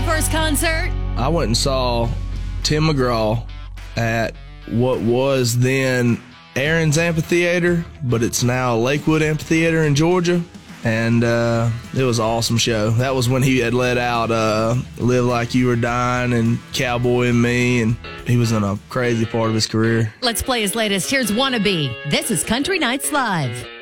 first concert? I went and saw Tim McGraw at what was then Aaron's Amphitheater, but it's now Lakewood Amphitheater in Georgia. And it was an awesome show. That was when he had let out Live Like You Were Dying and Cowboy and Me, and he was in a crazy part of his career. Let's play his latest. Here's Wannabe. This is Country Nights Live.